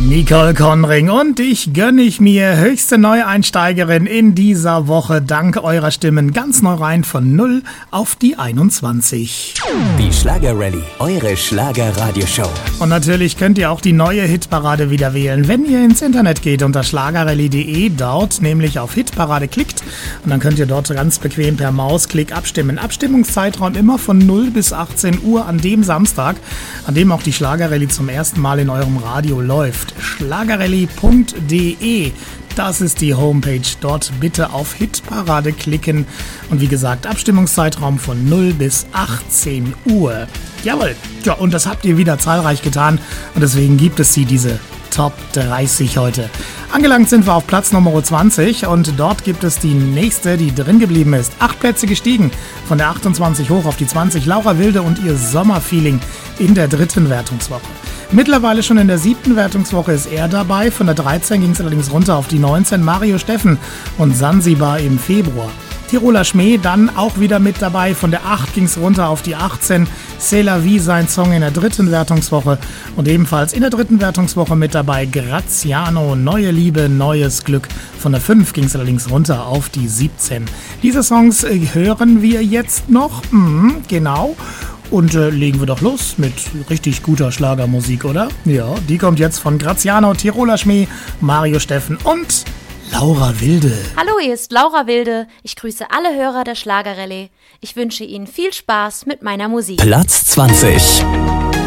Nicole Conring und ich gönne mir höchste Neueinsteigerin in dieser Woche dank eurer Stimmen ganz neu rein von 0 auf die 21. Die Schlager-Rallye, eure Schlager-Radioshow. Und natürlich könnt ihr auch die neue Hitparade wieder wählen, wenn ihr ins Internet geht unter schlagerrallye.de, dort nämlich auf Hitparade klickt und dann könnt ihr dort ganz bequem per Mausklick abstimmen. Abstimmungszeitraum immer von 0 bis 18 Uhr an dem Samstag, an dem auch die Schlagerrallye zum ersten Mal in eurem Radio läuft. Schlagerrallye.de, das ist die Homepage. Dort bitte auf Hitparade klicken. Und wie gesagt, Abstimmungszeitraum von 0 bis 18 Uhr. Jawohl. Ja, und das habt ihr wieder zahlreich getan. Und deswegen gibt es diese Top 30 heute. Angelangt sind wir auf Platz Nummer 20 und dort gibt es die nächste, die drin geblieben ist. 8 Plätze gestiegen, von der 28 hoch auf die 20. Laura Wilde und ihr Sommerfeeling in der 3. Wertungswoche. Mittlerweile schon in der 7. Wertungswoche ist er dabei. Von der 13 ging es allerdings runter auf die 19. Mario Steffen und Sansibar im Februar. Tiroler Schmäh dann auch wieder mit dabei. Von der 8 ging es runter auf die 18. C'est la vie, sein Song in der 3. Wertungswoche. Und ebenfalls in der 3. Wertungswoche mit dabei Graziano, Neue Liebe, Neues Glück. Von der 5 ging es allerdings runter auf die 17. Diese Songs hören wir jetzt noch. Genau. Und legen wir doch los mit richtig guter Schlagermusik, oder? Ja, die kommt jetzt von Graziano, Tiroler Schmäh, Mario Steffen und Laura Wilde. Hallo, hier ist Laura Wilde. Ich grüße alle Hörer der Schlagerrallye. Ich wünsche Ihnen viel Spaß mit meiner Musik. Platz 20.